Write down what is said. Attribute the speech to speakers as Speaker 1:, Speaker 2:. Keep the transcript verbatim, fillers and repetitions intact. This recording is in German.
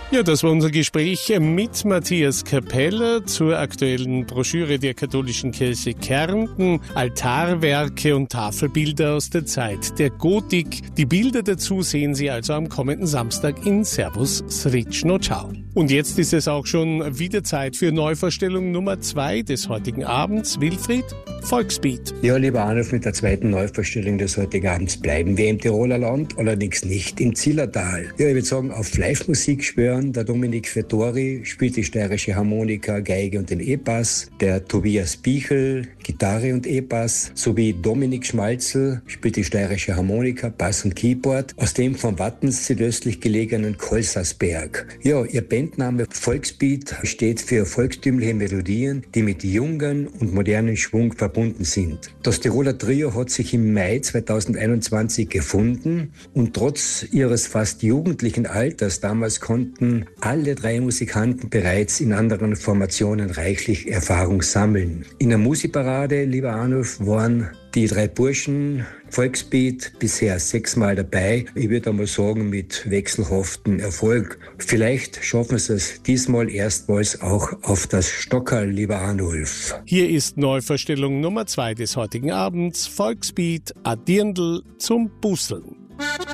Speaker 1: Ja, das war unser Gespräch mit Matthias Kappeler zur aktuellen Broschüre der Katholischen Kirche Kärnten, Altarwerke und Tafelbilder aus der Zeit der Gotik. Die Bilder dazu sehen Sie also am kommenden Samstag in Servus Srično. Ciao. Und jetzt ist es auch schon wieder Zeit für Neuvorstellung Nummer zwei des heutigen Abends. Wilfried, Volksbeat.
Speaker 2: Ja, lieber Arnulf, mit der zweiten Neuvorstellung des heutigen Abends bleiben wir im Tiroler Land, allerdings nicht im Zillertal. Ja, ich würde sagen, auf Live-Musik schwören. Der Dominik Vettori spielt die steirische Harmonika, Geige und den E-Bass. Der Tobias Bichel, Gitarre und E-Bass. Sowie Dominik Schmalzel spielt die steirische Harmonika, Bass und Keyboard. Aus dem von Wattens südöstlich gelegenen Kolsersberg. Ja, ihr Bandname Volksbeat steht für volkstümliche Melodien, die mit jungen und modernen Schwung verbunden sind. Das Tiroler Trio hat sich im Mai zweitausendeinundzwanzig gefunden und trotz ihres fast jugendlichen Alters damals konnten alle drei Musikanten bereits in anderen Formationen reichlich Erfahrung sammeln. In der Musikparade, lieber Arnulf, waren die drei Burschen Volksbeat bisher sechsmal dabei. Ich würde einmal sagen, mit wechselhaftem Erfolg. Vielleicht schaffen sie es diesmal erstmals auch auf das Stockerl, lieber Arnulf.
Speaker 1: Hier ist Neuvorstellung Nummer zwei des heutigen Abends. Volksbeat, a Dirndl zum Busseln.